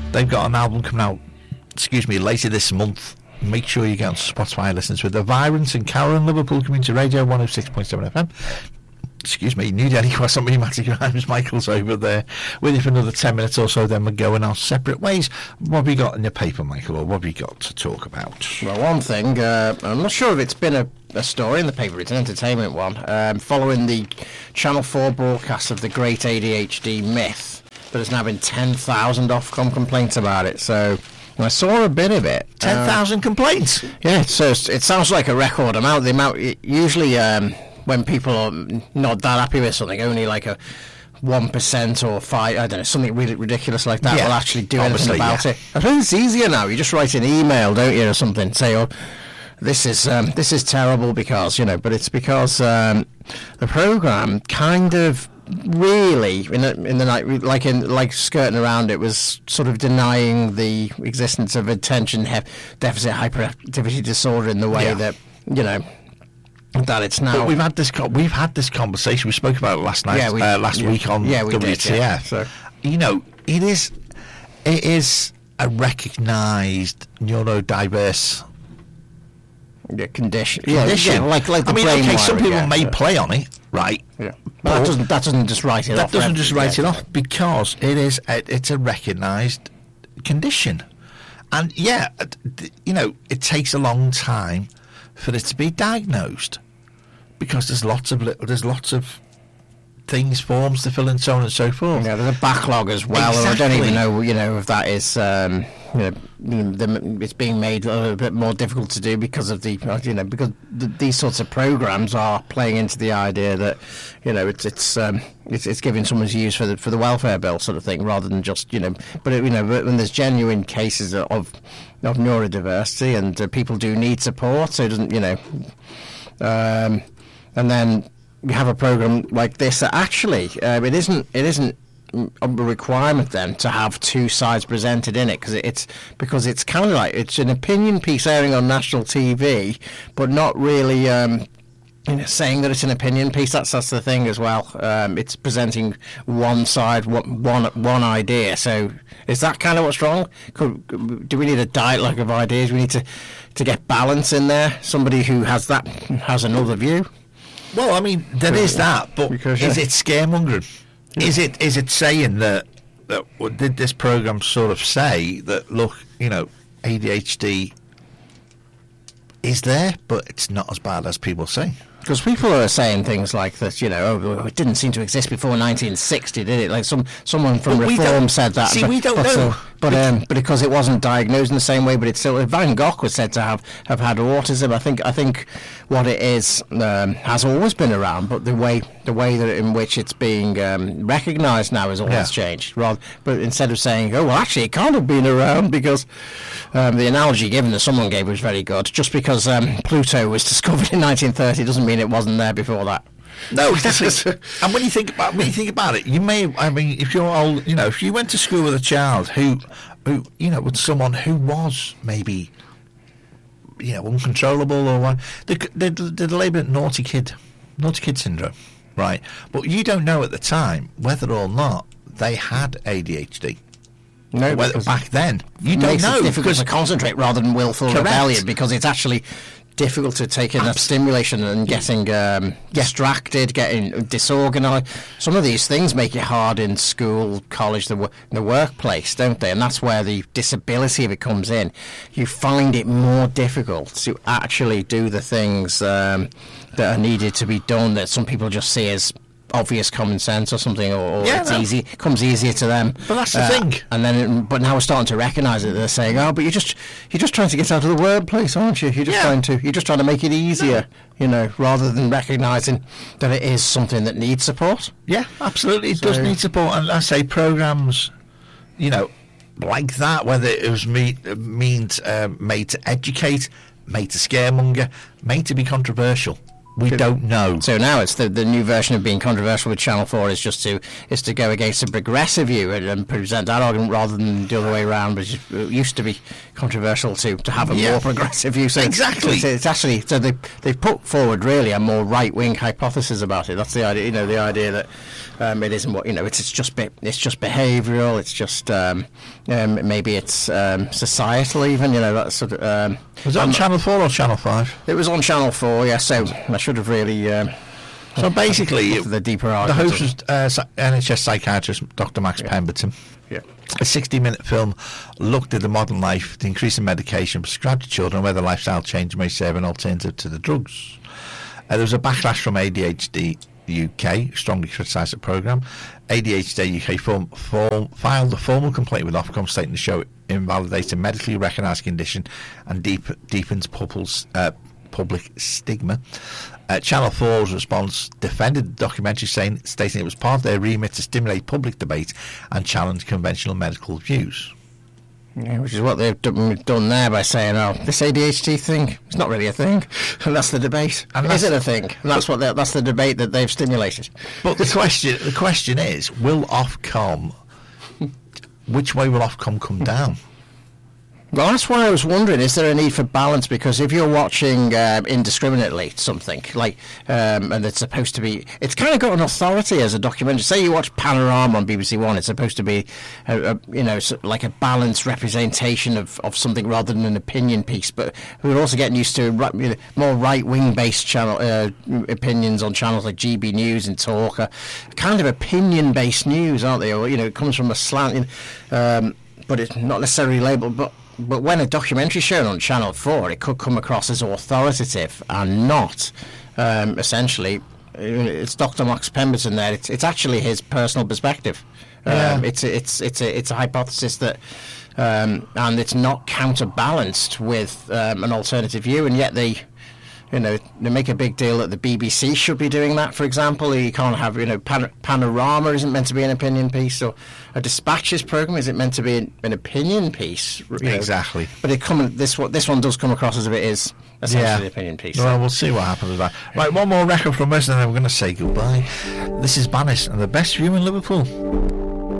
They've got an album coming out, later this month. Make sure you get on Spotify and listen to it. The Virants and Karen, Liverpool Community Radio, 106.7 FM. New Delhi, West on Rheumatic Rhymes. Michael's over there with you for another 10 minutes or so, then we're going our separate ways. What have you got in your paper, Michael, or what have you got to talk about? Well, one thing, I'm not sure if it's been a story in the paper, it's an entertainment one, following the Channel 4 broadcast of the Great ADHD Myth, but there's now been 10,000 Ofcom complaints about it, so I saw a bit of it. 10,000 complaints? Yeah, so it sounds like a record amount. The amount, usually when people are not that happy with something, only like a 1% or 5%, I don't know, something really ridiculous like that will actually do anything about it. I think it's easier now. You just write an email, don't you, or something, say, oh, this is terrible because, but it's because the programme kind of really in the night, like skirting around it, was sort of denying the existence of attention deficit hyperactivity disorder in the way that that it's now. But we've had this conversation. We spoke about it last night, last week on WTF. So it is a recognised neurodiverse condition. Like the brain wiring, some people may play on it, right? Yeah. But that doesn't just write it off. That doesn't just write it off, because it's a recognised condition, and it takes a long time for it to be diagnosed, because there's lots of things, forms to fill in, so on and so forth. Yeah, there's a backlog as well. Exactly. I don't even know, if that is, it's being made a little bit more difficult to do because of these sorts of programs are playing into the idea that, it's giving someone's use for the welfare bill sort of thing, rather than just, but when there's genuine cases of neurodiversity and people do need support, so it doesn't, and then we have a program like this that actually it isn't a requirement then to have two sides presented in it, because it's kind of like it's an opinion piece airing on national TV, but not really saying that it's an opinion piece. That's the thing as well. It's presenting one side, one idea. So is that kind of what's wrong? Do we need a dialogue of ideas? We need to get balance in there. Somebody who has another view. Well, I mean, there is that, but is it scaremongering? Yeah. Is it saying that did this program sort of say that, look, ADHD is there, but it's not as bad as people say? Because people are saying things like that, it didn't seem to exist before 1960, did it? Like someone from Reform said that. See, we don't know. But because it wasn't diagnosed in the same way, but it's still. Van Gogh was said to have had autism. I think what it is has always been around, but the way that in which it's being recognised now has always changed. But instead of saying, oh well, actually it can't have been around, because the analogy given that someone gave was very good. Just because Pluto was discovered in 1930 doesn't mean it wasn't there before that. No, exactly. And when you think about it, you may. I mean, if you're old, if you went to school with a child who, with someone who was maybe, uncontrollable or what, they label it naughty kid syndrome, right? But you don't know at the time whether or not they had ADHD. No, back then you don't know. It's difficult to concentrate rather than willful rebellion, because it's actually difficult to take in that stimulation and getting distracted, getting disorganised. Some of these things make it hard in school, college, the workplace, don't they? And that's where the disability of it comes in. You find it more difficult to actually do the things that are needed to be done, that some people just see as obvious common sense or something, or easy, comes easier to them. But that's the thing. And then, but now we're starting to recognise it. They're saying, "Oh, but you're just trying to get out of the workplace, aren't you? You're just trying to make it easier, rather than recognising that it is something that needs support." Yeah, absolutely, it does need support. And I say programs, like that, whether it was made to educate, made to scaremonger, made to be controversial, We don't know. So now it's the new version of being controversial with Channel 4 is to go against a progressive view and present that argument rather than the other way around, which used to be controversial to have a more progressive view. So exactly. It's actually, so they've put forward really a more right-wing hypothesis about it. That's the idea, the idea that it isn't what, it's just behavioural, it's just maybe it's societal even, that sort of... was it on Channel 4 or Channel 5? It was on Channel 4, yeah, so I should have really... so basically, the deeper the argument. host was NHS psychiatrist Dr. Max Pemberton. Yeah. A 60-minute film looked at the modern life, the increase in medication prescribed to children, and whether lifestyle change may serve an alternative to the drugs. There was a backlash from ADHD UK, strongly criticised the programme. ADHD UK filed a formal complaint with Ofcom, stating the show invalidates a medically recognised condition and deepens public stigma. Channel 4's response defended the documentary, stating it was part of their remit to stimulate public debate and challenge conventional medical views. Yeah, which is what they've done there by saying, this ADHD thing, it's not really a thing, and that's the debate. And is it a thing? And that's the debate that they've stimulated. But the question is, will Ofcom, which way will Ofcom come down? Well, that's why I was wondering, is there a need for balance? Because if you're watching indiscriminately something, like, and it's supposed to be, it's kind of got an authority as a documentary. Say you watch Panorama on BBC One, it's supposed to be, like a balanced representation of something rather than an opinion piece. But we're also getting used to more right-wing based channel opinions on channels like GB News and Talk, kind of opinion-based news, aren't they? Or, it comes from a slant, but it's not necessarily labelled, But when a documentary shown on Channel 4, it could come across as authoritative and not. Essentially, it's Dr. Max Pemberton there. It's actually his personal perspective. It's a hypothesis that, and it's not counterbalanced with an alternative view, and yet they make a big deal that the BBC should be doing that, for example. You can't have, Panorama isn't meant to be an opinion piece, or a Dispatches programme isn't meant to be an opinion piece. Exactly. But this one does come across as if it is essentially an opinion piece. Well, we'll see what happens with that. Right, one more record from us, and then we're going to say goodbye. This is Banis and the best view in Liverpool.